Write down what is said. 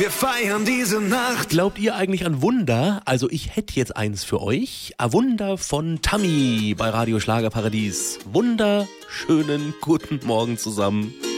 Wir feiern diese Nacht. Glaubt ihr eigentlich an Wunder? Also ich hätte jetzt eins für euch. A Wunder von Tammy bei Radio Schlagerparadies. Wunderschönen guten Morgen zusammen.